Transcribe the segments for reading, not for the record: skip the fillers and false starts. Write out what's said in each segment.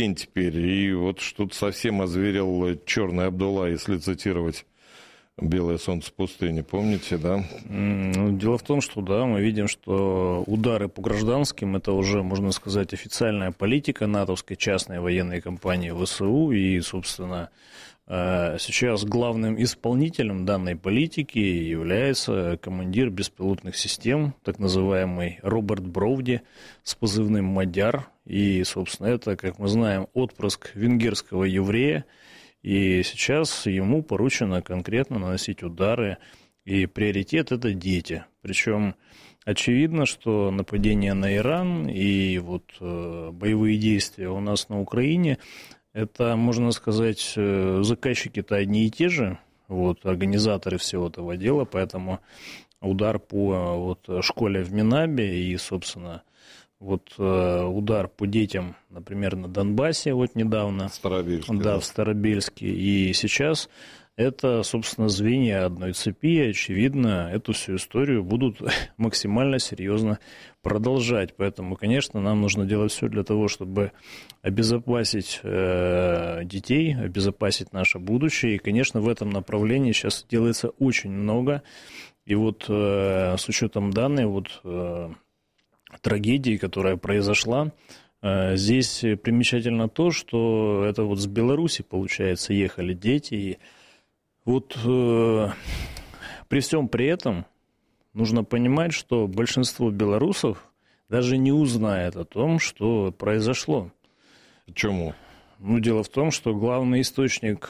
день теперь, и вот что-то совсем озверел черный Абдулла, если цитировать «Белое солнце пустыни», помните, да? Дело в том, что, да, мы видим, что удары по гражданским – это уже, можно сказать, официальная политика натовской частной военной компании ВСУ, и, собственно, сейчас главным исполнителем данной политики является командир беспилотных систем, так называемый Роберт Броуди, с позывным «Мадяр». И, собственно, это, как мы знаем, отпрыск венгерского еврея. И сейчас ему поручено конкретно наносить удары. И приоритет – это дети. Причем очевидно, что нападение на Иран и вот боевые действия у нас на Украине – это, можно сказать, заказчики-то одни и те же, вот, организаторы всего этого дела, поэтому удар по вот, школе в Минабе и, собственно, вот удар по детям, например, на Донбассе вот недавно. Старобельске. Да, в Старобельске. И сейчас это, собственно, звенья одной цепи, и, очевидно, эту всю историю будут максимально серьезно продолжать. Поэтому, конечно, нам нужно делать все для того, чтобы обезопасить детей, обезопасить наше будущее. И, конечно, в этом направлении сейчас делается очень много. И вот с учетом данной вот трагедии, которая произошла, здесь примечательно то, что это вот с Беларуси, получается, ехали дети. И вот при всем при этом нужно понимать, что большинство белорусов даже не узнает о том, что произошло. Почему? Ну, дело в том, что главный источник,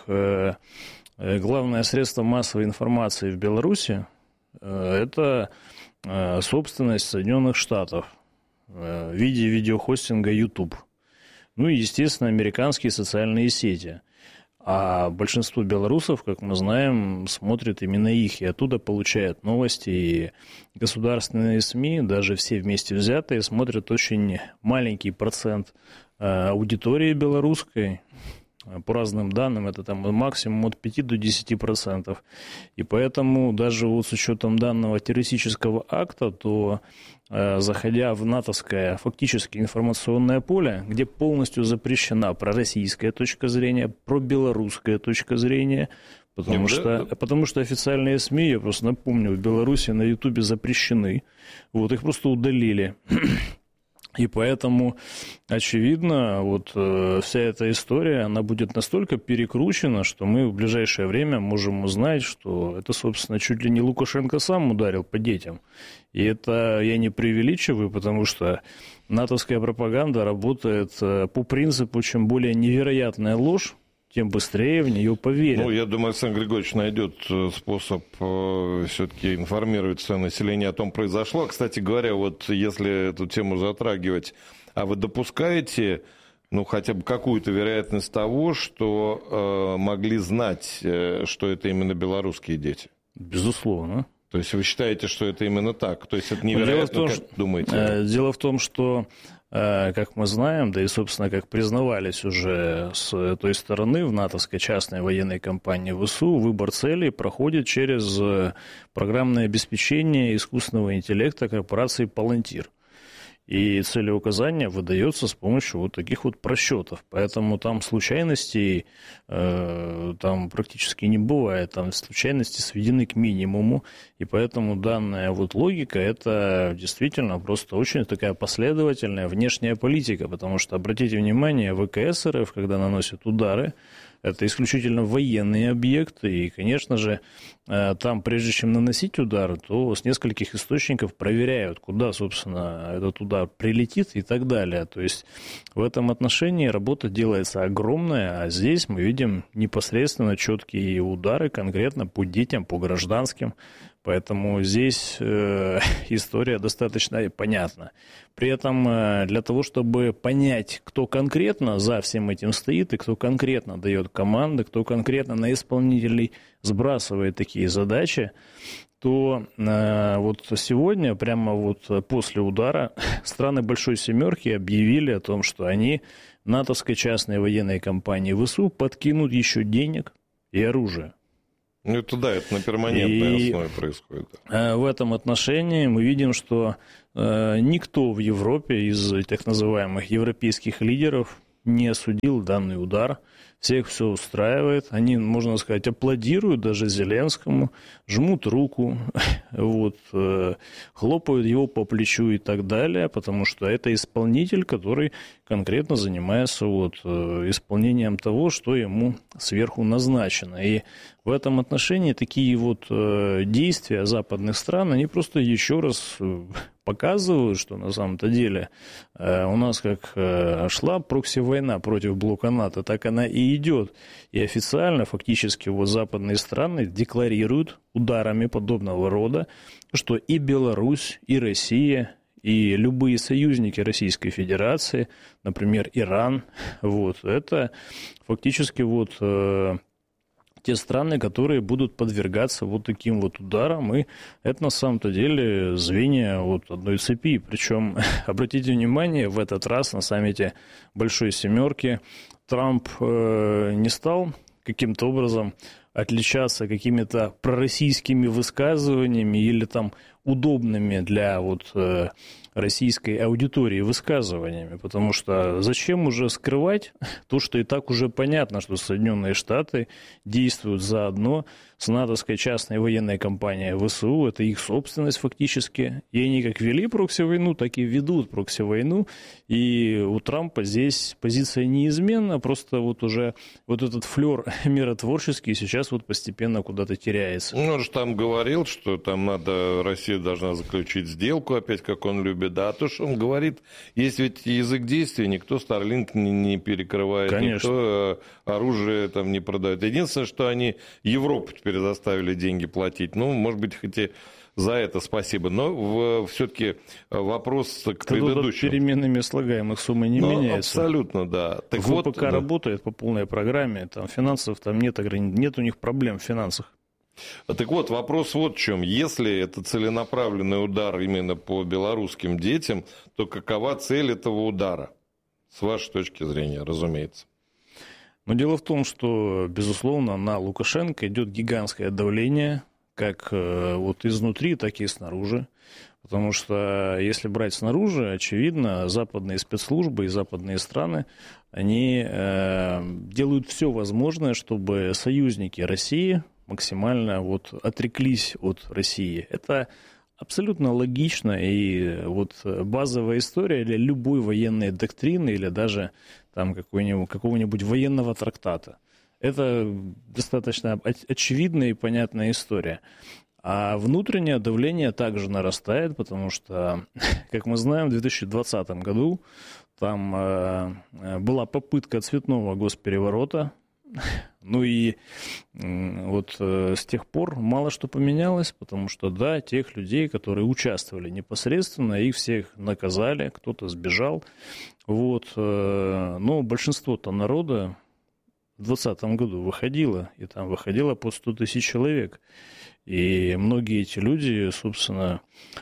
главное средство массовой информации в Беларуси – это собственность Соединенных Штатов в виде видеохостинга YouTube. Ну и, естественно, американские социальные сети. А большинство белорусов, как мы знаем, смотрят именно их, и оттуда получают новости. И государственные СМИ, даже все вместе взятые, смотрят очень маленький процент аудитории белорусской. По разным данным, это там максимум от 5 до 10%. И поэтому даже вот с учетом данного террористического акта, то заходя в натовское фактически информационное поле, где полностью запрещена пророссийская точка зрения, пробелорусская точка зрения, потому что официальные СМИ, я просто напомню, в Беларуси на Ютубе запрещены, вот их просто удалили. И поэтому, очевидно, вот вся эта история, она будет настолько перекручена, что мы в ближайшее время можем узнать, что это, собственно, чуть ли не Лукашенко сам ударил по детям. И это я не преувеличиваю, потому что натовская пропаганда работает по принципу, чем более невероятная ложь, тем быстрее в нее поверят. Ну, я думаю, Александр Григорьевич найдет способ все-таки информировать свое население о том, что произошло. Кстати говоря, вот если эту тему затрагивать, а вы допускаете, ну, хотя бы какую-то вероятность того, что могли знать, что это именно белорусские дети? Безусловно. То есть вы считаете, что это именно так? То есть это невероятно, как думаете? Дело в том, что, как мы знаем, да и, собственно, как признавались уже с той стороны в натовской частной военной компании ВСУ, выбор целей проходит через программное обеспечение искусственного интеллекта корпорации «Палантир». И целеуказание выдается с помощью вот таких вот просчетов. Поэтому там случайностей там практически не бывает. Там случайности сведены к минимуму. И поэтому данная вот логика – это действительно просто очень такая последовательная внешняя политика. Потому что, обратите внимание, ВКС РФ, когда наносят удары, это исключительно военные объекты, и, конечно же, там, прежде чем наносить удар, то с нескольких источников проверяют, куда, собственно, этот удар прилетит и так далее. То есть в этом отношении работа делается огромная, а здесь мы видим непосредственно четкие удары конкретно по детям, по гражданским. Поэтому здесь история достаточно понятна. При этом для того, чтобы понять, кто конкретно за всем этим стоит и кто конкретно дает команды, кто конкретно на исполнителей сбрасывает такие задачи, то вот сегодня, прямо вот после удара, страны Большой Семерки объявили о том, что они натовской частной военной компании ВСУ подкинут еще денег и оружия. Ну, это да, это на перманентной основе происходит. Да. В этом отношении мы видим, что никто в Европе из так называемых европейских лидеров не осудил данный удар. Всех все устраивает. Они, можно сказать, аплодируют даже Зеленскому, жмут руку, вот, хлопают его по плечу и так далее, потому что это исполнитель, который конкретно занимается вот, исполнением того, что ему сверху назначено. И в этом отношении такие вот действия западных стран, они просто еще раз показывают, что на самом-то деле у нас как шла прокси-война против блока НАТО, так она и идет. И официально, фактически, вот западные страны декларируют ударами подобного рода, что и Беларусь, и Россия, и любые союзники Российской Федерации, например, Иран, вот, это фактически вот те страны, которые будут подвергаться вот таким вот ударам, и это на самом-то деле звенья вот одной цепи. Причем, обратите внимание, в этот раз на саммите Большой Семерки Трамп не стал каким-то образом отличаться какими-то пророссийскими высказываниями или там удобными для вот российской аудитории высказываниями, потому что зачем уже скрывать то, что и так уже понятно, что Соединенные Штаты действуют заодно с натовской частной военной компанией ВСУ, это их собственность фактически, и они как вели прокси-войну, так и ведут прокси-войну, и у Трампа здесь позиция неизменна, просто вот уже вот этот флер миротворческий сейчас вот постепенно куда-то теряется. Ну, он же там говорил, что там Россия должна заключить сделку опять, как он любит. Да, а то, что он говорит, есть ведь язык действия, никто Starlink не перекрывает, конечно, никто оружие там не продает. Единственное, что они Европу теперь заставили деньги платить. Ну, может быть, хоть и за это спасибо. Но все-таки вопрос к предыдущему. Переменными слагаемых суммы не меняется. Абсолютно, да. Так ВПК работает по полной программе, там финансов там нет у них проблем в финансах. Так вот, вопрос вот в чем. Если это целенаправленный удар именно по белорусским детям, то какова цель этого удара? С вашей точки зрения, разумеется. Но дело в том, что, безусловно, на Лукашенко идет гигантское давление, как вот изнутри, так и снаружи. Потому что, если брать снаружи, очевидно, западные спецслужбы и западные страны, они делают все возможное, чтобы союзники России максимально вот отреклись от России. Это абсолютно логично, и вот базовая история для любой военной доктрины или даже там какого-нибудь военного трактата. Это достаточно очевидная и понятная история. А внутреннее давление также нарастает, потому что, как мы знаем, в 2020 году там была попытка цветного госпереворота. Ну и вот с тех пор мало что поменялось, потому что, да, тех людей, которые участвовали непосредственно, их всех наказали, кто-то сбежал. Вот. Но большинство-то народа в 2020 году выходило, и там выходило под 100 тысяч человек. И многие эти люди, собственно,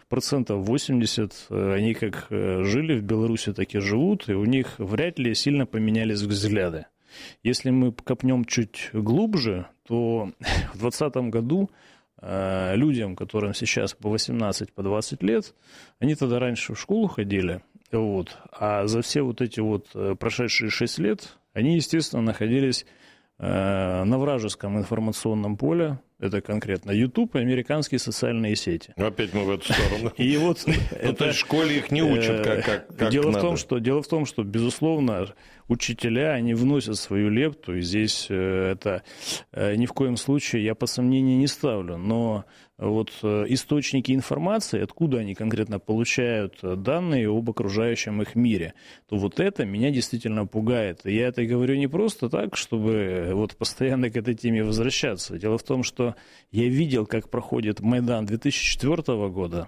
80%, они как жили в Беларуси, так и живут, и у них вряд ли сильно поменялись взгляды. Если мы копнем чуть глубже, то в 2020 году людям, которым сейчас по 18, по 20 лет, они тогда раньше в школу ходили, вот, а за все вот эти вот прошедшие 6 лет они, естественно, находились на вражеском информационном поле. Это конкретно YouTube и американские социальные сети. Опять мы в эту сторону. И вот то есть в школе их не учат, как дело надо. Дело в том, что, безусловно, учителя, они вносят свою лепту, и здесь это ни в коем случае я под сомнение не ставлю. Но вот источники информации, откуда они конкретно получают данные об окружающем их мире, то вот это меня действительно пугает. И я это говорю не просто так, чтобы вот постоянно к этой теме возвращаться. Дело в том, что я видел, как проходит Майдан 2004 года,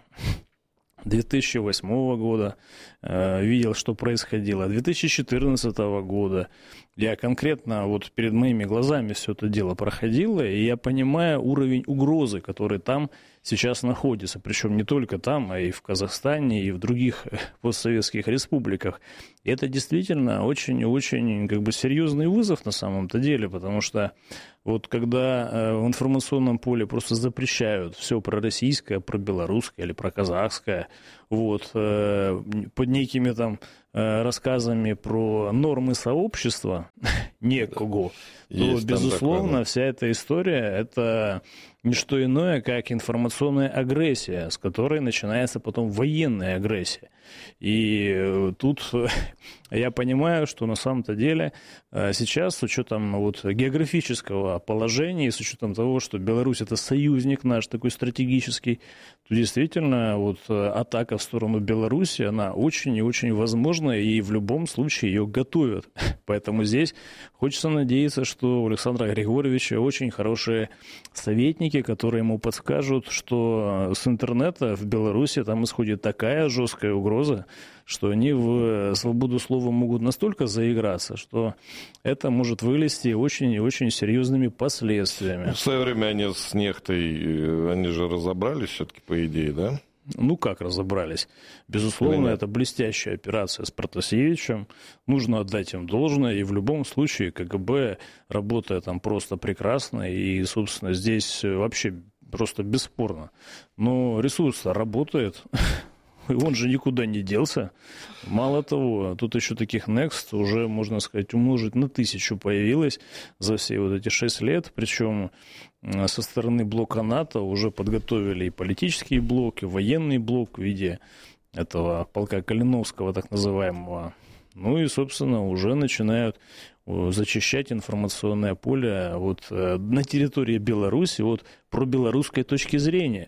2008 года, видел, что происходило, 2014 года. Я конкретно, вот перед моими глазами все это дело проходило, и я понимаю уровень угрозы, который там сейчас находится, причем не только там, а и в Казахстане, и в других постсоветских республиках. И это действительно очень-очень как бы серьезный вызов на самом-то деле, потому что вот когда в информационном поле просто запрещают все пророссийское, пробелорусское или проказахское, вот, под некими там рассказами про нормы сообщества некого, то, безусловно, вся эта история – это не что иное, как информационная агрессия, с которой начинается потом военная агрессия. И тут я понимаю, что на самом-то деле сейчас, с учетом вот географического положения и с учетом того, что Беларусь – это союзник наш такой стратегический, то действительно вот атака в сторону Беларуси, она очень и очень возможна, и в любом случае ее готовят. Поэтому здесь хочется надеяться, что у Александра Григорьевича очень хорошие советники, которые ему подскажут, что с интернета в Беларуси там исходит такая жесткая угроза, что они в свободу слова могут настолько заиграться, что это может вылезти очень и очень серьезными последствиями. В свое время они с Нехтой, они же разобрались все-таки, по идее, да? Ну, как разобрались? Безусловно, это блестящая операция с Протасевичем. Нужно отдать им должное. И в любом случае КГБ работает там просто прекрасно. И, собственно, здесь вообще просто бесспорно. Но ресурс работает. И он же никуда не делся. Мало того, тут еще таких Next уже, можно сказать, умножить на 1000 появилось за все вот эти 6 лет. Причем со стороны блока НАТО уже подготовили и политический блок, и военный блок в виде этого полка Калиновского, так называемого. Ну и, собственно, уже начинают зачищать информационное поле вот на территории Беларуси вот пробелорусской точки зрения.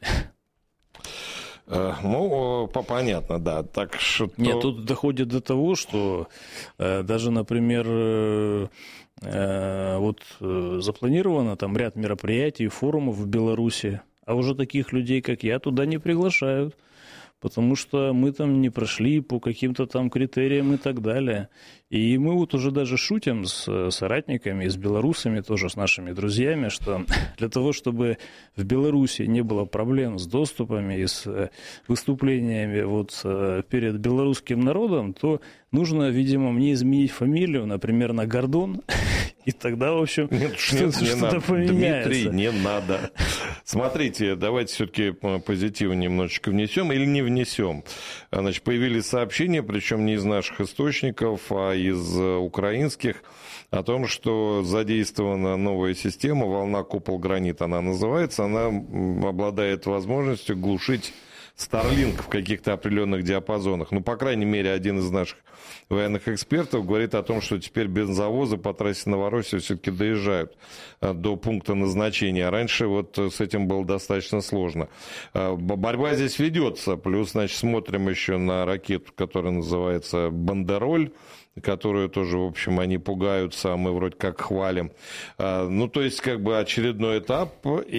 Ну, понятно, да. Так что... Нет, тут доходит до того, что даже, например, вот запланировано там ряд мероприятий, форумов в Беларуси, а уже таких людей, как я, туда не приглашают, потому что мы там не прошли по каким-то там критериям и так далее. И мы вот уже даже шутим с соратниками, с белорусами, тоже с нашими друзьями, что для того, чтобы в Беларуси не было проблем с доступами и с выступлениями вот перед белорусским народом, то нужно, видимо, мне изменить фамилию, например, на Гордон, и тогда, в общем, что-то поменяется. Дмитрий, не надо. Смотрите, давайте все-таки позитив немножечко внесем или не внесем. Значит, появились сообщения, причем не из наших источников, а из украинских, о том, что задействована новая система, волна купол гранит она называется, она обладает возможностью глушить Starlink в каких-то определенных диапазонах. Ну, по крайней мере, один из наших военных экспертов говорит о том, что теперь бензовозы по трассе Новороссия все-таки доезжают до пункта назначения. А раньше вот с этим было достаточно сложно. Борьба здесь ведется. Плюс, значит, смотрим еще на ракету, которая называется «Бандероль», которую тоже, в общем, они пугаются, а мы вроде как хвалим. Ну, то есть, как бы очередной этап,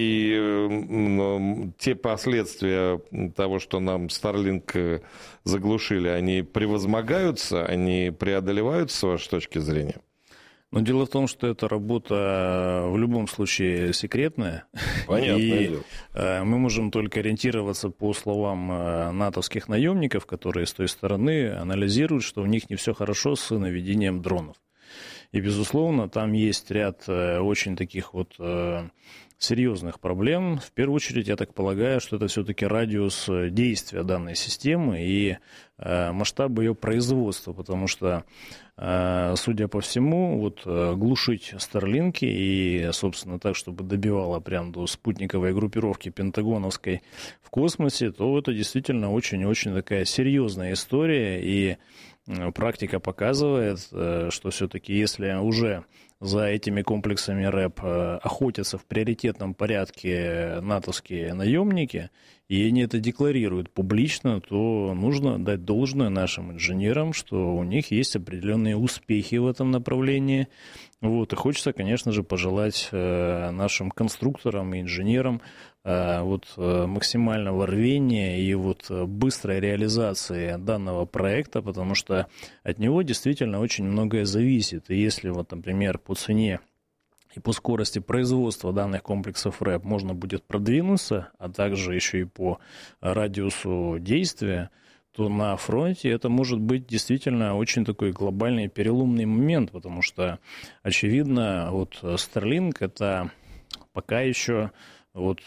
и те последствия того, что нам Starlink заглушили, они превозмогаются, они преодолеваются, с вашей точки зрения? Но дело в том, что эта работа в любом случае секретная. Понятное и дело. Мы можем только ориентироваться по словам натовских наемников, которые с той стороны анализируют, что у них не все хорошо с наведением дронов. И, безусловно, там есть ряд очень таких вот серьезных проблем. В первую очередь, я так полагаю, что это все-таки радиус действия данной системы и масштаб ее производства, потому что, судя по всему, вот глушить Старлинки и, собственно, так, чтобы добивало прям до спутниковой группировки пентагоновской в космосе, то это действительно очень-очень такая серьезная история, и практика показывает, что все-таки если уже за этими комплексами РЭП охотятся в приоритетном порядке натовские наемники, и они это декларируют публично, то нужно дать должное нашим инженерам, что у них есть определенные успехи в этом направлении. Вот. И хочется, конечно же, пожелать нашим конструкторам и инженерам вот максимального рвения и вот быстрой реализации данного проекта, потому что от него действительно очень многое зависит. И если вот, например, по цене и по скорости производства данных комплексов РЭБ можно будет продвинуться, а также еще и по радиусу действия, то на фронте это может быть действительно очень такой глобальный переломный момент, потому что, очевидно, вот Starlink — это пока еще вот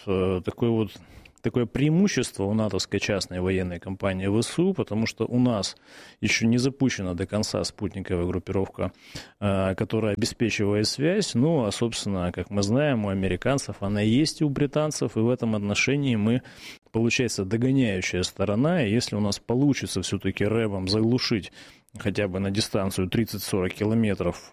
такое преимущество у натовской частной военной компании ВСУ, потому что у нас еще не запущена до конца спутниковая группировка, которая обеспечивает связь. Ну, а, собственно, как мы знаем, у американцев она есть и у британцев, и в этом отношении мы, получается, догоняющая сторона. И если у нас получится все-таки рэбом заглушить хотя бы на дистанцию 30-40 километров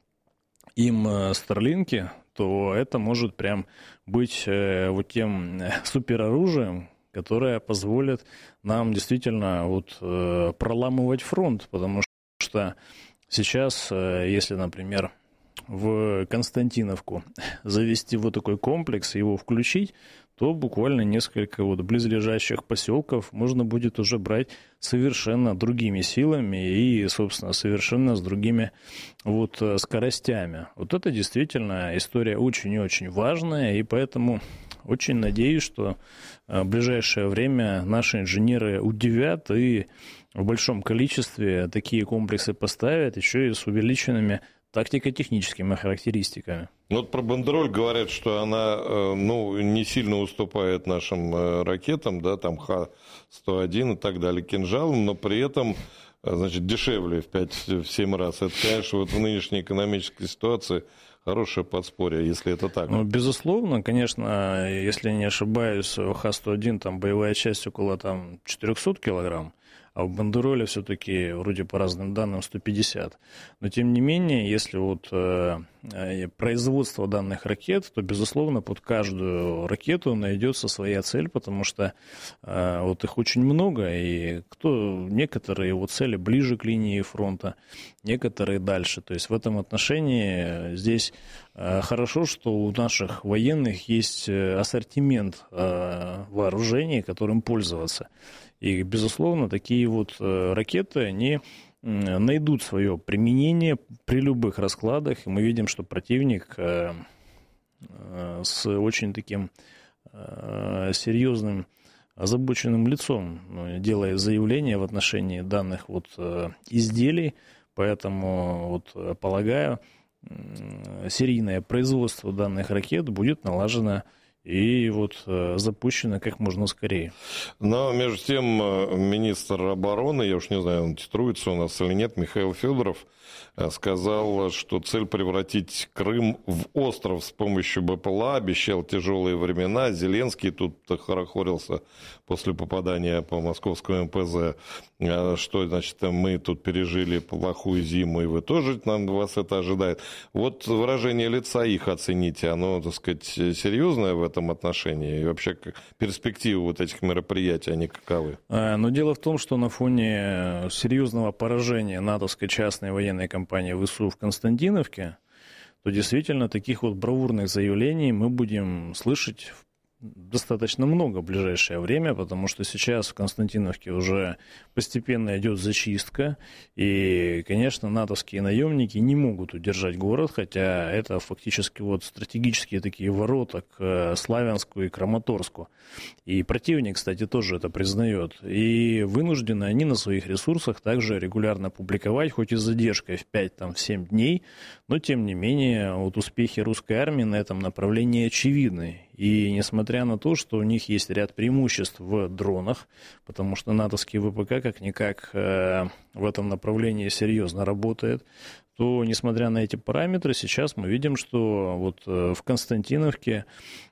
им Старлинки, то это может прям быть вот тем супероружием, которое позволит нам действительно вот проламывать фронт, потому что сейчас, если, например, в Константиновку завести вот такой комплекс, его включить, то буквально несколько вот близлежащих поселков можно будет уже брать совершенно другими силами и, собственно, совершенно с другими вот скоростями. Вот это действительно история очень и очень важная, и поэтому очень надеюсь, что в ближайшее время наши инженеры удивят и в большом количестве такие комплексы поставят, еще и с увеличенными тактико-техническими характеристиками. Вот про бандероль говорят, что она не сильно уступает нашим ракетам, да, там Х-101 и так далее, кинжалам, но при этом, значит, дешевле в 5-7 раз. Это, конечно, вот в нынешней экономической ситуации хорошее подспорье, если это так. Ну, безусловно, конечно, если не ошибаюсь, Х-101, там боевая часть около 400 килограмм, а в бандероле все-таки, вроде по разным данным, 150. Но, тем не менее, если вот производство данных ракет, то, безусловно, под каждую ракету найдется своя цель, потому что вот их очень много, и некоторые вот цели ближе к линии фронта, некоторые дальше. То есть в этом отношении здесь хорошо, что у наших военных есть ассортимент вооружений, которым пользоваться. И, безусловно, такие вот ракеты, они найдут свое применение при любых раскладах. И мы видим, что противник с очень таким серьезным, озабоченным лицом делает заявление в отношении данных вот изделий. Поэтому, вот, полагаю, серийное производство данных ракет будет налажено и вот запущено как можно скорее. Но, между тем, министр обороны, я уж не знаю, он титруется у нас или нет, Михаил Федоров, сказал, что цель превратить Крым в остров с помощью БПЛА, обещал тяжелые времена. Зеленский тут хорохорился после попадания по московскому МПЗ, что, значит, мы тут пережили плохую зиму, и вы тоже, вас это ожидает. Вот выражение лица их оцените, оно, так сказать, серьезное в этом отношении? И вообще перспективы вот этих мероприятий, они каковы? Но дело в том, что на фоне серьезного поражения натовской частной военной компании ВСУ в Константиновке, то действительно таких вот бравурных заявлений мы будем слышать достаточно много в ближайшее время, потому что сейчас в Константиновке уже постепенно идет зачистка, и, конечно, натовские наемники не могут удержать город, хотя это фактически вот стратегические такие ворота к Славянску и Краматорску. И противник, кстати, тоже это признает. И вынуждены они на своих ресурсах также регулярно публиковать, хоть и с задержкой в 5-7 дней, но, тем не менее, вот успехи русской армии на этом направлении очевидны. И несмотря на то, что у них есть ряд преимуществ в дронах, потому что натовский ВПК как-никак в этом направлении серьезно работает, то, несмотря на эти параметры, сейчас мы видим, что вот в Константиновке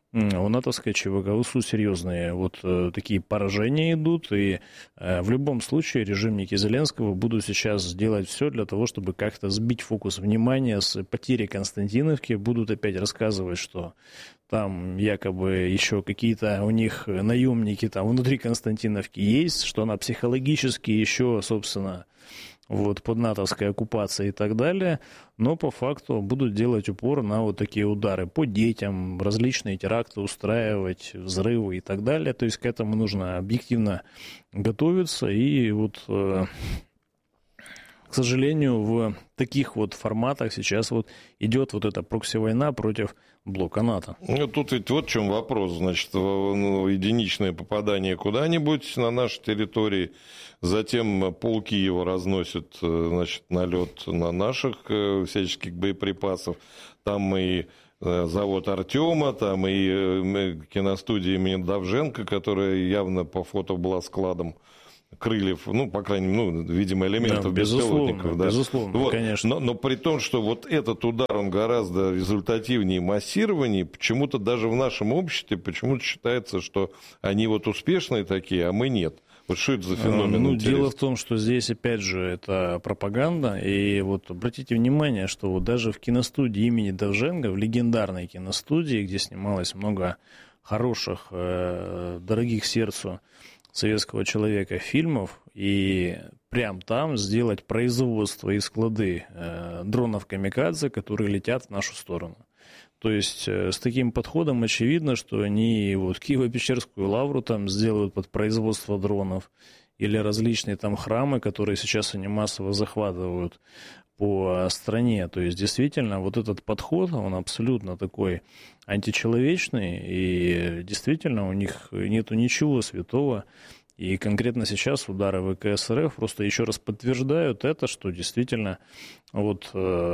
у натовской ЧВК ВСУ серьезные вот такие поражения идут, и в любом случае режимники Зеленского будут сейчас делать все для того, чтобы как-то сбить фокус внимания с потери Константиновки, будут опять рассказывать, что там якобы еще какие-то у них наемники там внутри Константиновки есть, что она психологически еще, собственно, вот под натовской оккупацией и так далее, но по факту будут делать упор на вот такие удары по детям, различные теракты устраивать, взрывы и так далее. То есть к этому нужно объективно готовиться. И вот, к к сожалению, в таких вот форматах сейчас вот идет вот эта прокси-война против блока НАТО. Ну, тут ведь вот в чем вопрос. Значит, единичное попадание куда-нибудь на нашей территории, затем полкиева разносят, значит, налет на наших всяческих боеприпасов. Там и завод «Артема», там и киностудия имени Довженко, которая явно по фото была складом крыльев, ну, по крайней мере, видимо, элементов беспилотников. Да. Безусловно, вот. конечно. Но при том, что вот этот удар, он гораздо результативнее и массированнее, почему-то даже в нашем обществе почему-то считается, что они вот успешные такие, а мы нет. Вот что это за феномен? Ну, дело в том, что здесь, опять же, это пропаганда. И вот обратите внимание, что вот даже в киностудии имени Довженко, в легендарной киностудии, где снималось много хороших, дорогих сердцу советского человека фильмов, и прям там сделать производство и склады дронов «Камикадзе», которые летят в нашу сторону. То есть с таким подходом очевидно, что они вот Киево-Печерскую лавру там сделают под производство дронов или различные там храмы, которые сейчас они массово захватывают по стране. То есть действительно вот этот подход, он абсолютно такой античеловечный, и действительно у них нету ничего святого. И конкретно сейчас удары ВКС РФ просто еще раз подтверждают это, что действительно вот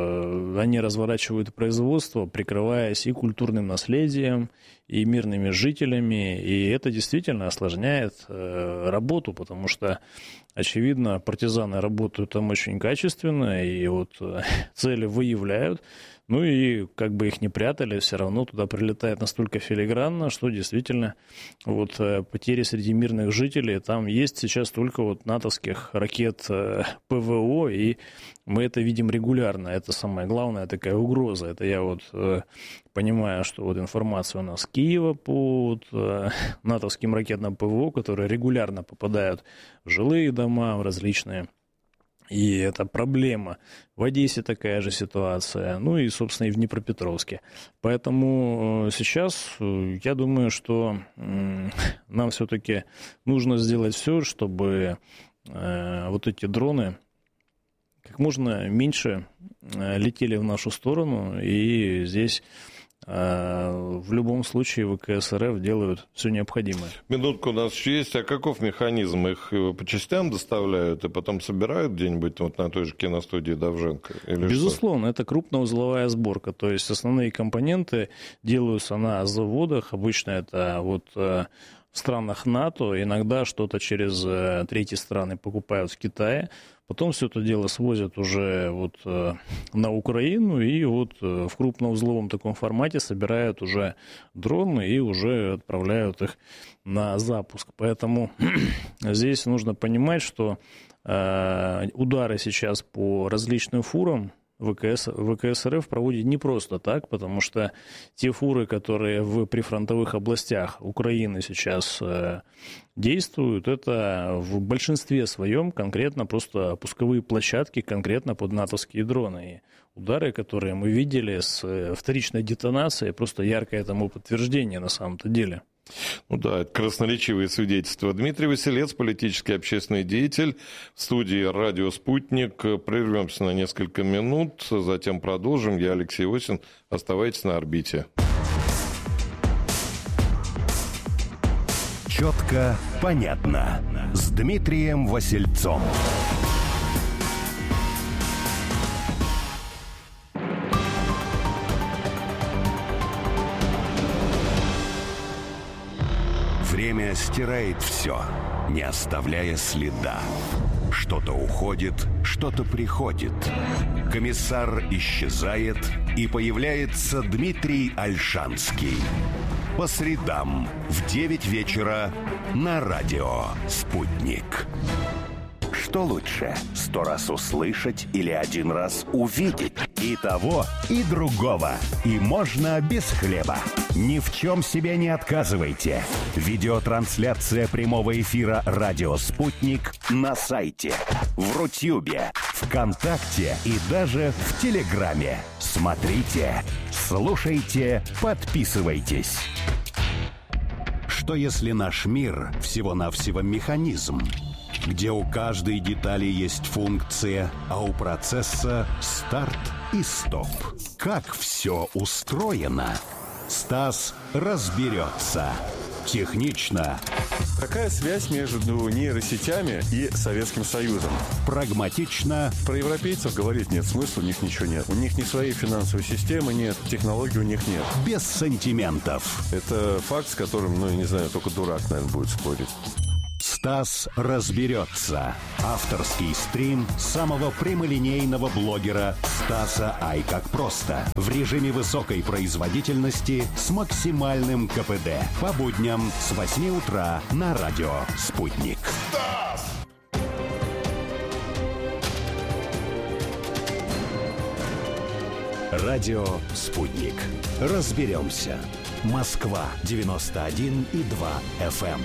они разворачивают производство, прикрываясь и культурным наследием, и мирными жителями, и это действительно осложняет работу, потому что, очевидно, партизаны работают там очень качественно, и вот цели выявляют. Ну и как бы их не прятали, все равно туда прилетает настолько филигранно, что действительно вот потери среди мирных жителей, там есть сейчас только вот натовских ракет ПВО, и мы это видим регулярно. Это самая главная такая угроза. Это я вот понимаю, что вот информация у нас с Киева по вот, натовским ракетам ПВО, которые регулярно попадают в жилые дома, в различные. И это проблема. В Одессе такая же ситуация, ну и, собственно, и в Днепропетровске. Поэтому сейчас я думаю, что нам все-таки нужно сделать все, чтобы вот эти дроны как можно меньше летели в нашу сторону, и здесь в любом случае ВКС РФ делают все необходимое. Минутку у нас еще есть. А каков механизм? Их по частям доставляют и потом собирают где-нибудь вот на той же киностудии Довженко? Или безусловно, что? Это крупноузловая сборка. То есть основные компоненты делаются на заводах. Обычно это вот в странах НАТО. Иногда что-то через третьи страны покупают в Китае. Потом все это дело свозят уже вот на Украину, и вот в крупноузловом таком формате собирают уже дроны и уже отправляют их на запуск. Поэтому здесь нужно понимать, что удары сейчас по различным фурам ВКС РФ проводит не просто так, потому что те фуры, которые в прифронтовых областях Украины сейчас действуют, это в большинстве своем конкретно просто пусковые площадки конкретно под натовские дроны. И удары, которые мы видели с вторичной детонацией, просто яркое тому подтверждение на самом-то деле. Ну да, это красноречивые свидетельства. Дмитрий Василец, политический общественный деятель, в студии «Радио Спутник». Прервемся на несколько минут, затем продолжим. Я Алексей Осин. Оставайтесь на орбите. Четко, понятно. С Дмитрием Васильцом. Время стирает все, не оставляя следа. Что-то уходит, что-то приходит. Комиссар исчезает, и появляется Дмитрий Ольшанский. По средам в 9 вечера на радио «Спутник». Что лучше, 100 раз услышать или 1 раз увидеть? И того, и другого. И можно без хлеба. Ни в чем себе не отказывайте. Видеотрансляция прямого эфира «Радио Спутник» на сайте, в Рутюбе, ВКонтакте и даже в Телеграме. Смотрите, слушайте, подписывайтесь. Что если наш мир всего-навсего механизм? где у каждой детали есть функция, а у процесса старт и стоп. Как все устроено? Стас разберется. Технично. Какая связь между нейросетями и Советским Союзом? Прагматично. Про европейцев говорить нет смысла, у них ничего нет. У них ни своей финансовой системы нет, технологий у них нет. Без сантиментов. Это факт, с которым, я не знаю, только дурак, наверное, будет спорить. Стас разберется. Авторский стрим самого прямолинейного блогера Стаса Ай как просто. В режиме высокой производительности с максимальным КПД. По будням с 8 утра на радио «Спутник». Стас! Радио «Спутник». Разберемся. Москва 91,2 FM.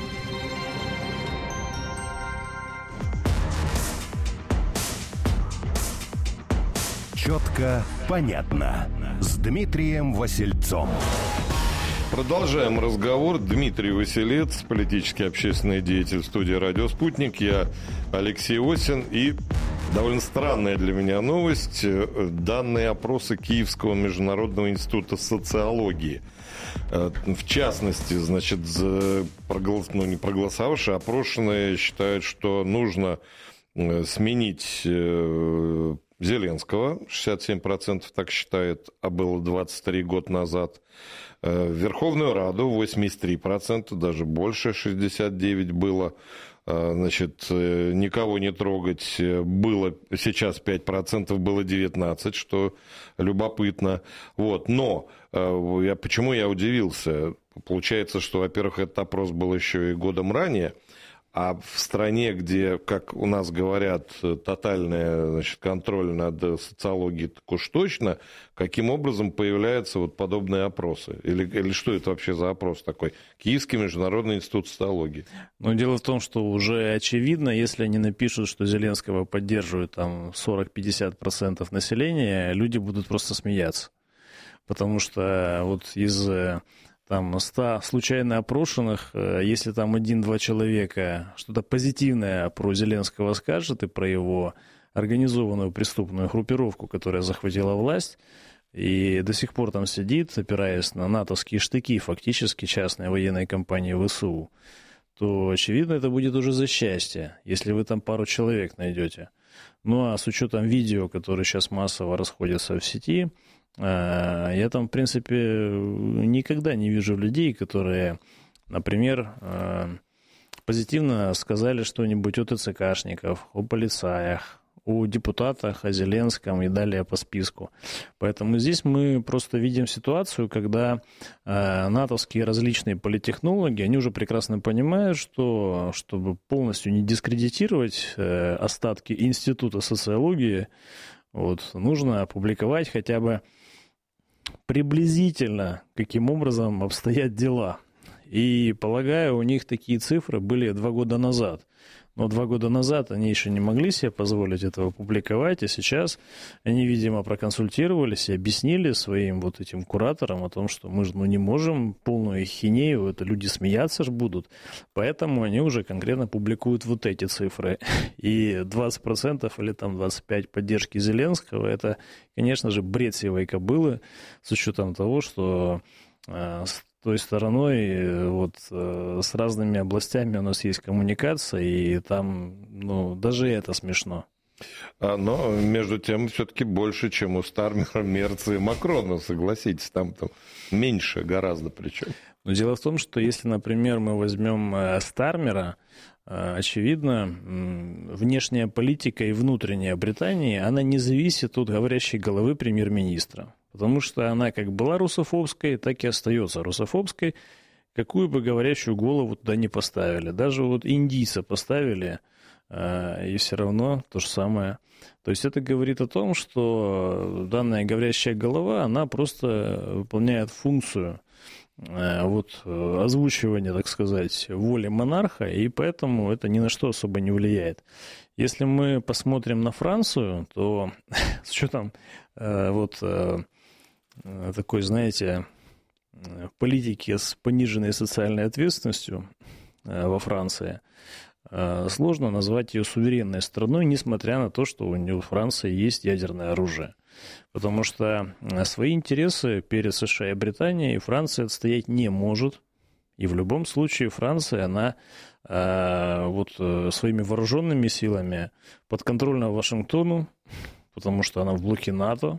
Четко, понятно. С Дмитрием Васильцом. Продолжаем разговор. Дмитрий Василец, политический общественный деятель, студии «Радио Спутник». Я Алексей Осин. И довольно странная для меня новость. Данные опроса Киевского международного института социологии. В частности, значит, не проголосовавшие, опрошенные считают, что нужно сменить Зеленского, 67% так считает, а было 23 года назад. Верховную Раду 83%, даже больше, 69% было. Значит, никого не трогать было, сейчас 5%, было 19%, что любопытно. Вот. Но почему я удивился? Получается, что, во-первых, этот опрос был еще и годом ранее, а в стране, где, как у нас говорят, тотальный, значит, контроль над социологией, так уж точно, каким образом появляются вот подобные опросы? Или что это вообще за опрос такой? Киевский международный институт социологии. Но дело в том, что уже очевидно, если они напишут, что Зеленского поддерживают там 40-50% населения, люди будут просто смеяться. Потому что вот из там 100 случайно опрошенных, если там 1-2 человека что-то позитивное про Зеленского скажет и про его организованную преступную группировку, которая захватила власть, и до сих пор там сидит, опираясь на натовские штыки, фактически частной военной компании ВСУ, то, очевидно, это будет уже за счастье, если вы там пару человек найдете. Ну, а с учетом видео, которые сейчас массово расходятся в сети, я там, в принципе, никогда не вижу людей, которые, например, позитивно сказали что-нибудь о ТЦКшников, о полицаях, о депутатах, о Зеленском и далее по списку. Поэтому здесь мы просто видим ситуацию, когда натовские различные политтехнологи, они уже прекрасно понимают, что чтобы полностью не дискредитировать остатки института социологии, вот, нужно опубликовать хотя бы приблизительно, каким образом обстоят дела. И, полагаю, у них такие цифры были 2 года назад. Но 2 года назад они еще не могли себе позволить этого публиковать, а сейчас они, видимо, проконсультировались и объяснили своим вот этим кураторам о том, что мы же не можем полную хинею, это люди смеяться же будут. Поэтому они уже конкретно публикуют вот эти цифры. И 20% или там 25% поддержки Зеленского, это, конечно же, бред сивой кобылы, с учетом того, что с той стороной, вот, с разными областями у нас есть коммуникация, и там, даже это смешно. Но, между тем, все-таки больше, чем у Стармера, Мерца и Макрона, согласитесь, там меньше гораздо причем. Но дело в том, что если, например, мы возьмем Стармера, очевидно, внешняя политика и внутренняя Британии, она не зависит от говорящей головы премьер-министра. Потому что она как была русофобской, так и остается русофобской, какую бы говорящую голову туда не поставили. Даже вот индийца поставили, и все равно то же самое. То есть это говорит о том, что данная говорящая голова, она просто выполняет функцию озвучивания, так сказать, воли монарха, и поэтому это ни на что особо не влияет. Если мы посмотрим на Францию, то с учетом такой, знаете, политики с пониженной социальной ответственностью во Франции, сложно назвать ее суверенной страной, несмотря на то, что у Франции есть ядерное оружие. Потому что свои интересы перед США и Британией Франция отстоять не может. И в любом случае Франция, она своими вооруженными силами подконтрольна Вашингтону, потому что она в блоке НАТО,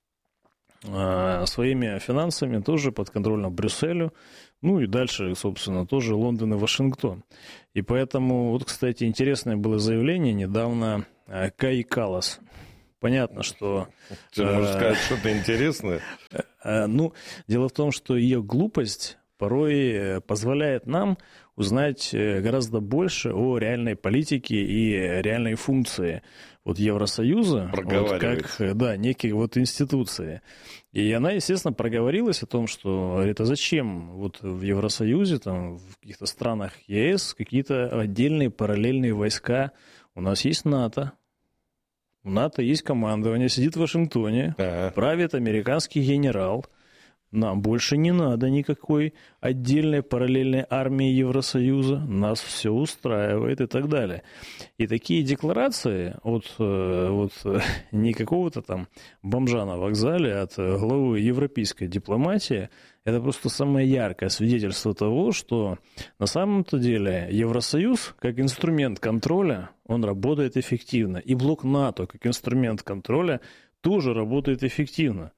своими финансами тоже подконтрольна Брюсселю, ну и дальше, собственно, тоже Лондон и Вашингтон. И поэтому, вот, кстати, интересное было заявление недавно Каи Каллас. Понятно, что... Ты можешь сказать что-то интересное? Дело в том, что ее глупость порой позволяет нам узнать гораздо больше о реальной политике и реальной функции Евросоюза, как некие институции. И она, естественно, проговорилась о том, что это зачем в Евросоюзе, в каких-то странах ЕС какие-то отдельные параллельные войска. У нас есть НАТО. У НАТО есть командование, сидит в Вашингтоне, правит американский генерал. Нам больше не надо никакой отдельной параллельной армии Евросоюза, нас все устраивает и так далее. И такие декларации от не какого-то там бомжа на вокзале, от главы европейской дипломатии, это просто самое яркое свидетельство того, что на самом-то деле Евросоюз как инструмент контроля, он работает эффективно. И блок НАТО как инструмент контроля тоже работает эффективно.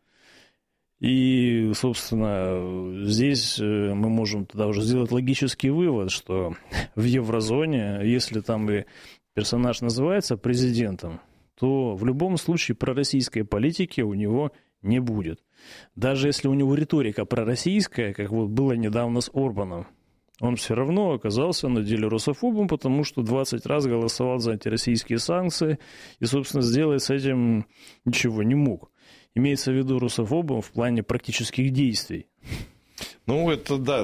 И, собственно, здесь мы можем тогда уже сделать логический вывод, что в еврозоне, если там и персонаж называется президентом, то в любом случае пророссийской политики у него не будет. Даже если у него риторика пророссийская, как было недавно с Орбаном, он все равно оказался на деле русофобом, потому что 20 раз голосовал за антироссийские санкции и, собственно, сделать с этим ничего не мог. Имеется в виду русофобом в плане практических действий. Это да,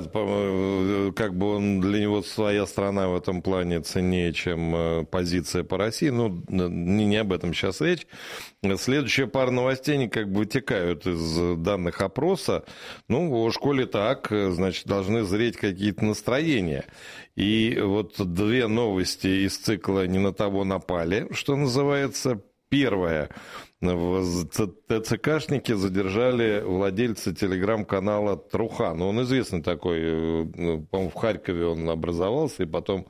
для него своя страна в этом плане ценнее, чем позиция по России. Не об этом сейчас речь. Следующая пара новостей, они вытекают из данных опроса. В школе так, значит, должны зреть какие-то настроения. И две новости из цикла «Не на того напали», что называется. Первое. ТЦКшники задержали владельца телеграм-канала Трухан. Он известный такой, по-моему, в Харькове он образовался и потом,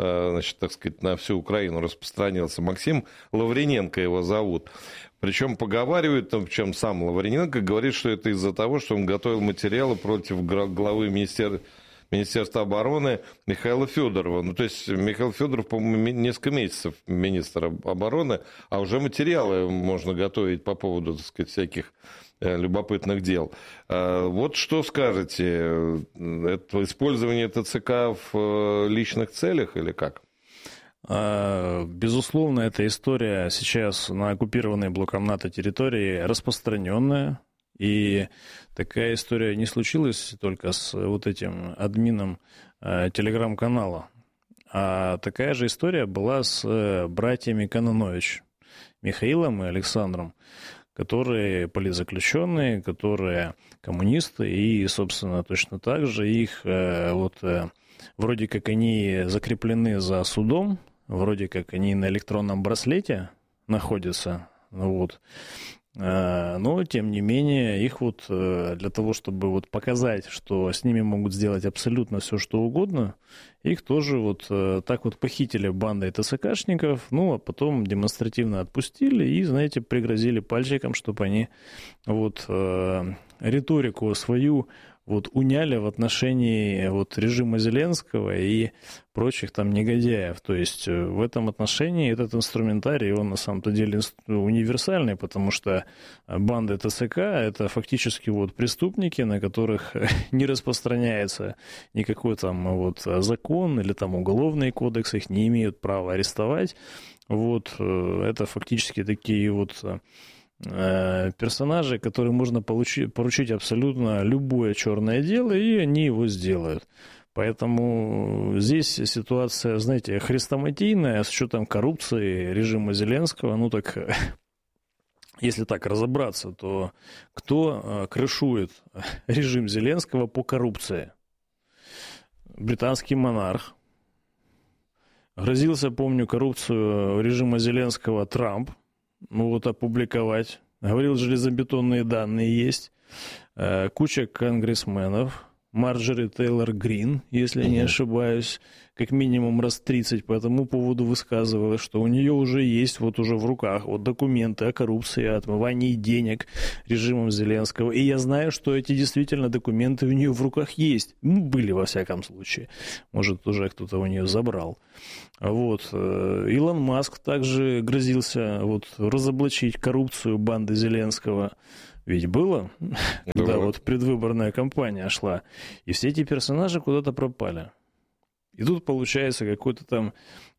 на всю Украину распространился. Максим Лавриненко его зовут. Причем поговаривают, причем сам Лавриненко говорит, что это из-за того, что он готовил материалы против главы Министерства обороны Михаила Федорова. То есть Михаил Федоров, по-моему, несколько месяцев министр обороны, а уже материалы можно готовить по поводу, всяких любопытных дел. Что скажете? Это использование ТЦК в личных целях или как? Безусловно, эта история сейчас на оккупированной блоком НАТО территории распространенная. И такая история не случилась только с этим админом телеграм-канала. А такая же история была с братьями Кононович, Михаилом и Александром, которые политзаключенные, которые коммунисты, и, собственно, точно так же их вроде как они закреплены за судом, вроде как они на электронном браслете находятся, но, тем не менее, их для того, чтобы показать, что с ними могут сделать абсолютно все, что угодно, их тоже так похитили бандой ТЦКшников, а потом демонстративно отпустили и, знаете, пригрозили пальчиком, чтобы они риторику свою уняли в отношении режима Зеленского и прочих негодяев. То есть в этом отношении этот инструментарий, он на самом-то деле универсальный, потому что банды ТЦК — это фактически преступники, на которых не распространяется никакой закон или уголовный кодекс, их не имеют права арестовать. Это фактически такие персонажи, которым можно поручить абсолютно любое черное дело, и они его сделают. Поэтому здесь ситуация, знаете, хрестоматийная, с учетом коррупции режима Зеленского. Если так разобраться, то кто крышует режим Зеленского по коррупции? Британский монарх, Грозился, помню, коррупцию режима Зеленского Трамп, опубликовать. Говорил, железобетонные данные есть. Куча конгрессменов. Марджори Тейлор Грин, если я не ошибаюсь, как минимум раз 30 по этому поводу высказывалась, что у нее уже есть уже в руках документы о коррупции, о отмывании денег режимом Зеленского. И я знаю, что эти действительно документы у нее в руках есть. Были во всяком случае. Может, уже кто-то у нее забрал. Илон Маск также грозился разоблачить коррупцию банды Зеленского. Ведь было, когда предвыборная кампания шла, и все эти персонажи куда-то пропали. И тут получается какой-то там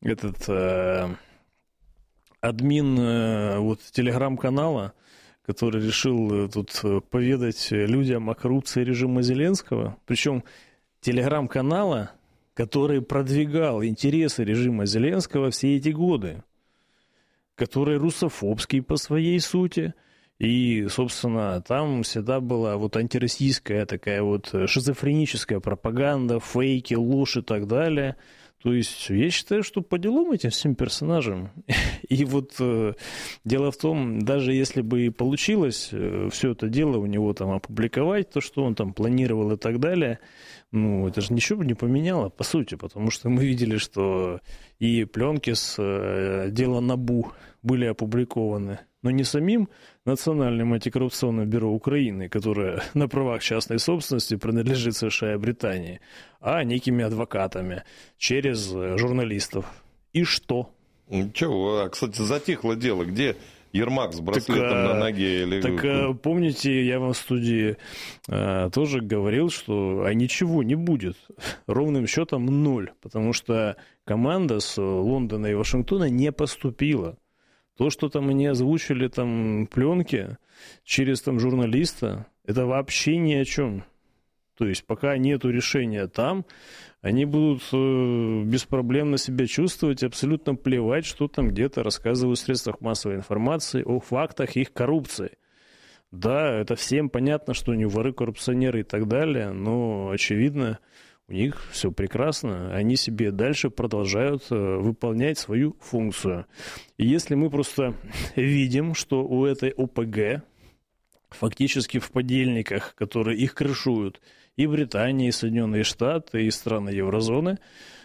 админ телеграм-канала, который решил тут поведать людям о коррупции режима Зеленского, причем телеграм-канала, который продвигал интересы режима Зеленского все эти годы, который русофобский по своей сути. И, собственно, там всегда была антироссийская такая шизофреническая пропаганда, фейки, ложь и так далее. То есть я считаю, что по делам этим всем персонажам. И дело в том, даже если бы и получилось все это дело у него там опубликовать, то, что он там планировал и так далее, это же ничего бы не поменяло, по сути, потому что мы видели, что и пленки с дела НАБУ были опубликованы, но не самим Национальным антикоррупционным бюро Украины, которое на правах частной собственности принадлежит США и Британии, а некими адвокатами через журналистов. И что? Ничего, кстати, затихло дело. Где Ермак с браслетом на ноге? Так помните, я вам в студии тоже говорил, что ничего не будет. Ровным счетом 0, потому что команда с Лондона и Вашингтона не поступила. То, что там они озвучили пленки через журналиста, это вообще ни о чем. То есть пока нету решения там, они будут беспроблемно себя чувствовать, абсолютно плевать, что там где-то рассказывают в средствах массовой информации о фактах их коррупции. Да, это всем понятно, что они воры, коррупционеры и так далее, но, очевидно, у них все прекрасно, они себе дальше продолжают выполнять свою функцию. И если мы просто видим, что у этой ОПГ фактически в подельниках, которые их крышуют, и Британия, и Соединенные Штаты, и страны еврозоны,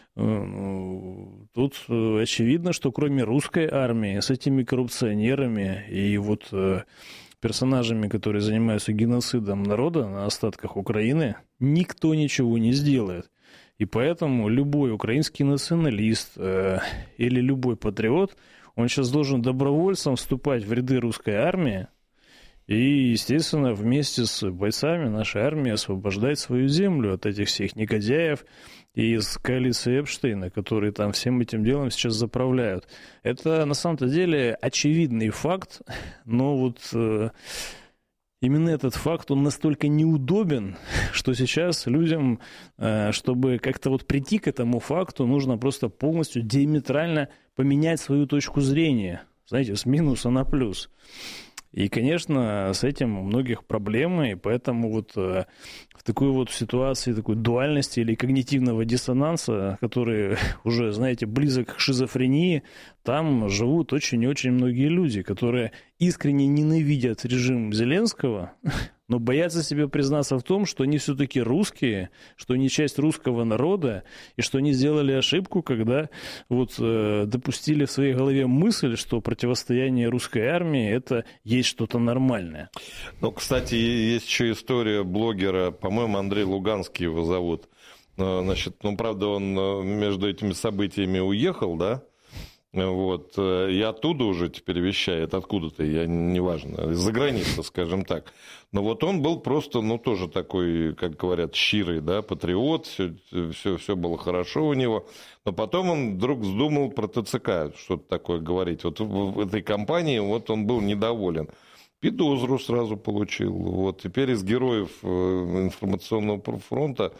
тут очевидно, что кроме русской армии с этими коррупционерами и персонажами, которые занимаются геноцидом народа на остатках Украины, никто ничего не сделает. И поэтому любой украинский националист или любой патриот, он сейчас должен добровольцем вступать в ряды русской армии и, естественно, вместе с бойцами нашей армии освобождать свою землю от этих всех негодяев и из коалиции Эпштейна, которые там всем этим делом сейчас заправляют. Это на самом-то деле очевидный факт, но именно этот факт, он настолько неудобен, что сейчас людям, чтобы как-то прийти к этому факту, нужно просто полностью диаметрально поменять свою точку зрения, знаете, с минуса на плюс. И, конечно, с этим у многих проблемы, и поэтому в такой ситуации, такой дуальности или когнитивного диссонанса, который уже, знаете, близок к шизофрении, там живут очень и очень многие люди, которые искренне ненавидят режим Зеленского, но боятся себе признаться в том, что они все-таки русские, что они часть русского народа, и что они сделали ошибку, когда допустили в своей голове мысль, что противостояние русской армии – это есть что-то нормальное. Кстати, есть еще история блогера, по-моему, Андрей Луганский его зовут. Правда, он между этими событиями уехал, да? И оттуда уже теперь вещает, откуда-то, неважно, из-за границы, скажем так. Но он был просто, тоже такой, как говорят, щирый, да, патриот, все было хорошо у него. Но потом он вдруг вздумал про ТЦК что-то такое говорить. В этой кампании он был недоволен. Педозру сразу получил. Теперь из героев информационного фронта,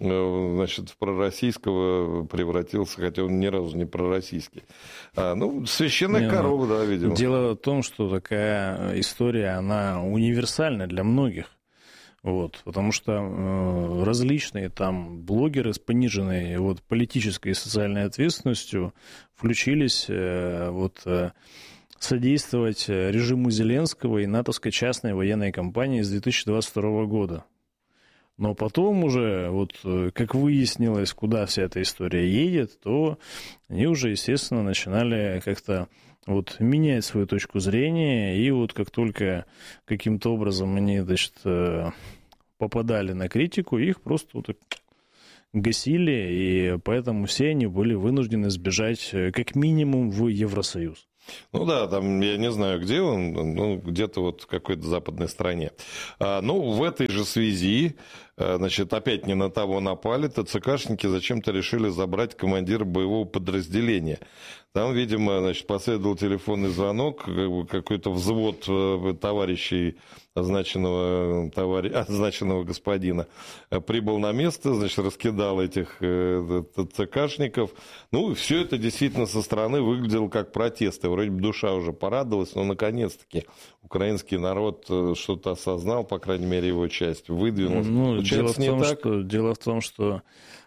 в пророссийского превратился, хотя он ни разу не пророссийский. Священная корова, да, видимо. Дело в том, что такая история, она универсальна для многих. Вот, потому что различные там блогеры с пониженной вот, политической и социальной ответственностью включились содействовать режиму Зеленского и натовской частной военной кампании с 2022 года. Но потом уже, вот как выяснилось, куда вся эта история едет, то они уже, естественно, начинали как-то вот менять свою точку зрения, и вот как только каким-то образом они, значит, попадали на критику, их просто вот гасили, и поэтому все они были вынуждены сбежать как минимум в Евросоюз. Ну да, там я не знаю, где он, ну, где-то вот в какой-то западной стране. Ну, в этой же связи, значит, опять не на того напали, ТЦКшники зачем-то решили забрать командира боевого подразделения. Там, видимо, значит, последовал телефонный звонок, какой-то взвод товарищей означенного господина прибыл на место, значит, раскидал этих ТЦКшников. Ну, все это действительно со стороны выглядело как протесты. Вроде бы душа уже порадовалась, но наконец-таки украинский народ что-то осознал, по крайней мере, его часть выдвинулась. Ну, дело в том, что,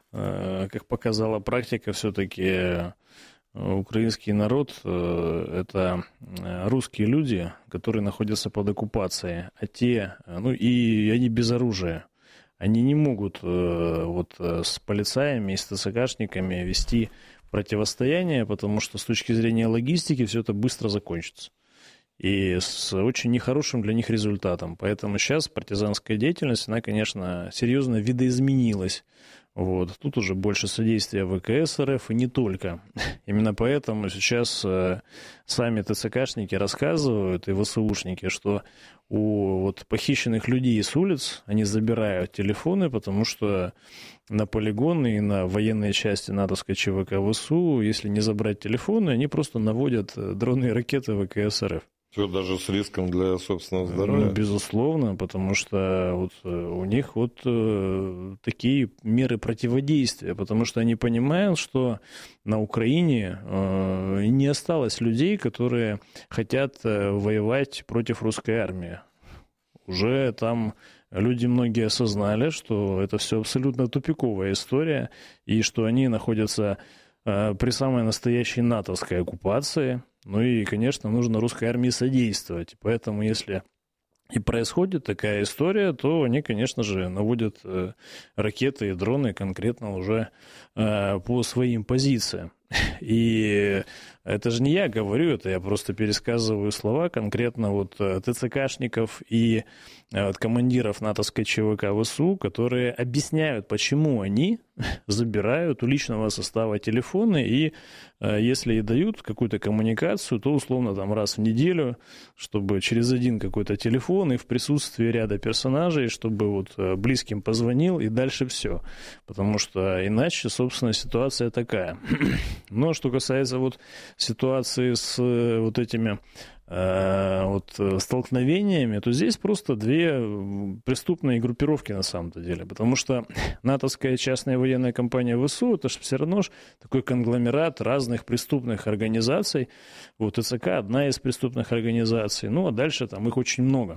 как показала практика, все-таки украинский народ – это русские люди, которые находятся под оккупацией, а те, ну и они без оружия. Они не могут вот с полицаями и с ТЦКшниками вести противостояние, потому что с точки зрения логистики все это быстро закончится. И с очень нехорошим для них результатом. Поэтому сейчас партизанская деятельность, она, конечно, серьезно видоизменилась. Вот. Тут уже больше содействия ВКС РФ и не только. Именно поэтому сейчас сами ТЦКшники рассказывают и ВСУшники, что у вот похищенных людей с улиц они забирают телефоны, потому что на полигоны и на военные части натовской ЧВК ВСУ, если не забрать телефоны, они просто наводят дроны и ракеты ВКС РФ. Все даже с риском для собственного здоровья? Ну, безусловно, потому что вот у них вот такие меры противодействия, потому что они понимают, что на Украине не осталось людей, которые хотят воевать против русской армии. Уже там люди многие осознали, что это все абсолютно тупиковая история, и что они находятся при самой настоящей натовской оккупации. Ну и, конечно, нужно русской армии содействовать. Поэтому, если и происходит такая история, то они, конечно же, наводят ракеты и дроны конкретно уже по своим позициям. И это же не я говорю, это я просто пересказываю слова конкретно вот ТЦКшников и командиров натовской ЧВК ВСУ, которые объясняют, почему они забирают у личного состава телефоны, и если и дают какую-то коммуникацию, то условно там раз в неделю, чтобы через один какой-то телефон и в присутствии ряда персонажей, чтобы вот близким позвонил и дальше все. Потому что иначе, собственно, ситуация такая. Но что касается вот ситуации с вот этими столкновениями, то здесь просто две преступные группировки на самом-то деле. Потому что натовская частная военная компания ВСУ, это же все равно такой конгломерат разных преступных организаций. Вот ТЦК одна из преступных организаций. Ну, а дальше там их очень много.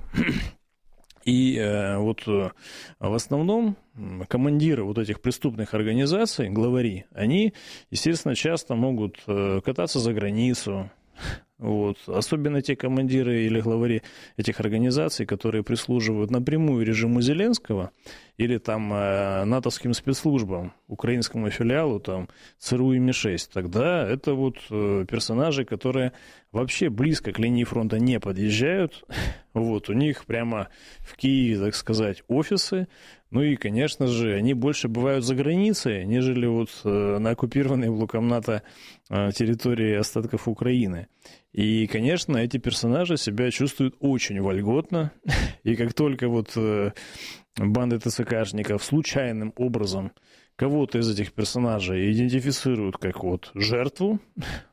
И вот в основном командиры вот этих преступных организаций, главари, они, естественно, часто могут кататься за границу. Вот. Особенно те командиры или главари этих организаций, которые прислуживают напрямую режиму Зеленского или там натовским спецслужбам, украинскому филиалу, там, ЦРУ и МИ-6, тогда это вот персонажи, которые вообще близко к линии фронта не подъезжают. Вот. У них прямо в Киеве, так сказать, офисы. Ну и, конечно же, они больше бывают за границей, нежели вот на оккупированной блоком НАТО территории остатков Украины. И, конечно, эти персонажи себя чувствуют очень вольготно. И как только вот банды ТЦКшников случайным образом кого-то из этих персонажей идентифицируют как вот жертву,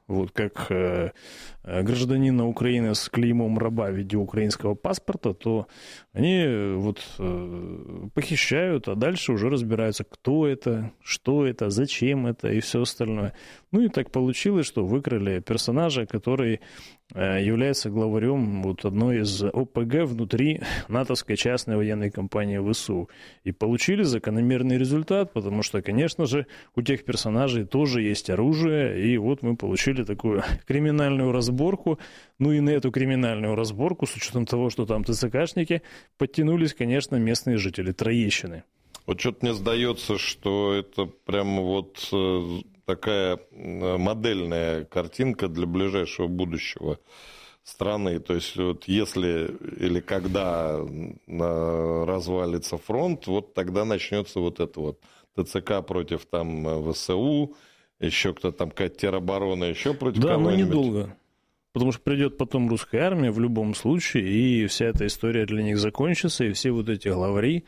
вот как гражданина Украины с клеймом раба в виде украинского паспорта, то они вот похищают, а дальше уже разбираются, кто это, что это, зачем это и все остальное. Ну и так получилось, что выкрали персонажа, который является главарем вот одной из ОПГ внутри натовской частной военной компании ВСУ. И получили закономерный результат, потому что, конечно же, у тех персонажей тоже есть оружие, и вот мы получили такую криминальную разборку. Ну и на эту криминальную разборку, с учетом того, что там ТЦКшники, подтянулись, конечно, местные жители Троещины. Вот что-то мне сдается, что это прямо вот такая модельная картинка для ближайшего будущего страны. То есть вот если или когда развалится фронт, вот тогда начнется вот это вот ТЦК против там ВСУ, еще кто-то там, какая-то тероборона, еще против кого-нибудь. Да, но недолго. Потому что придет потом русская армия в любом случае, и вся эта история для них закончится, и все вот эти главари